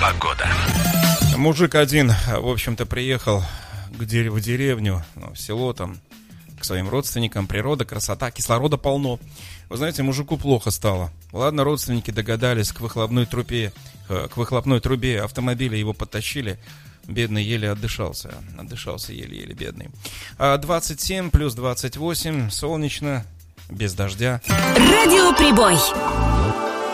Погода. Мужик один, в общем-то, приехал в деревню, в село там, к своим родственникам. Природа, красота, кислорода полно. Вы знаете, мужику плохо стало. Ладно, родственники догадались, к выхлопной трубе автомобиля его подтащили. Бедный еле отдышался. Отдышался еле-еле, бедный. 27 плюс 28, солнечно, без дождя. Радиоприбой.